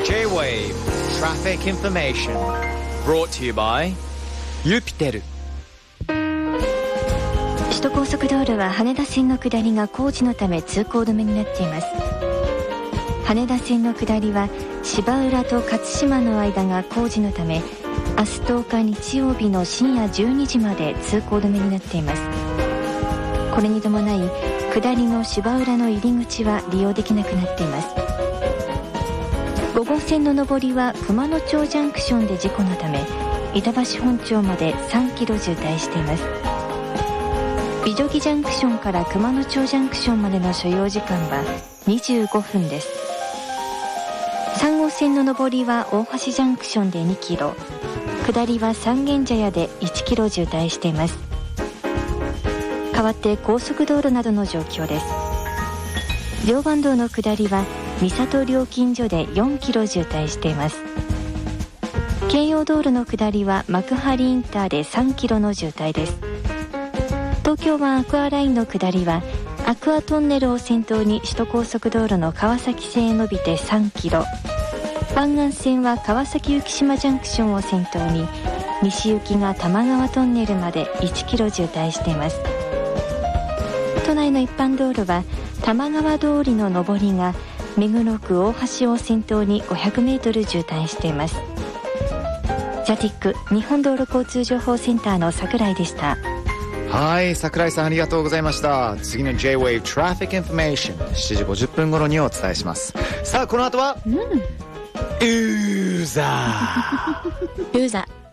J-Wave Traffic Information Brought to you by ユピテル。 首都高速道路は羽田線の下りが工事のため通行止めになっています。羽田線の下りは芝浦と勝島の間が工事のため、明日10日日曜日の深夜12時まで通行止めになっています。これに伴い下りの芝浦の入り口は利用できなくなっています。5号線の上りは熊野町ジャンクションで事故のため、板橋本町まで3キロ渋滞しています。美女木ジャンクションから熊野町ジャンクションまでの所要時間は25分です。3号線の上りは大橋ジャンクションで2キロ、下りは三軒茶屋で1キロ渋滞しています。代わって高速道路などの状況です。常磐道の下りは三郷料金所で4キロ渋滞しています。京葉道路の下りは幕張インターで3キロの渋滞です。東京湾アクアラインの下りはアクアトンネルを先頭に首都高速道路の川崎線へ伸びて3キロ、湾岸線は川崎浮島ジャンクションを先頭に西行きが多摩川トンネルまで1キロ渋滞しています。都内の一般道路は多摩川通りの上りが目黒区大橋を先頭に500メートル渋滞しています。ザティック日本道路交通情報センターの櫻井でした。 はい、櫻井さんありがとうございました。次の J-Wave Traffic Information 7時50分頃にお伝えします。さあこの後は、ウーザー